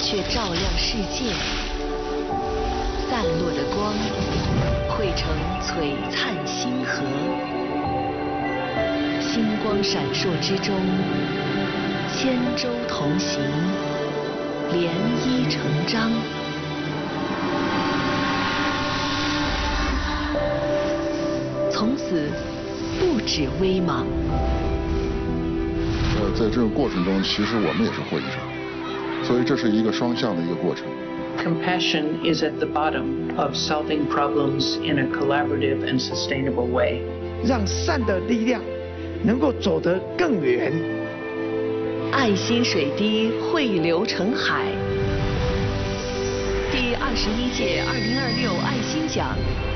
却照亮世界。散落的光汇成璀璨星河，星光闪烁之中，千舟同行，涟漪成章。从此不止微茫。 在这个过程中，其实我们也是获益者，所以这是一个双向的一个过程。 Compassion is at the bottom of solving problems in a collaborative and sustainable way. 让善的力量能够走得更远。 爱心水滴汇流成海。第21届2026爱心奖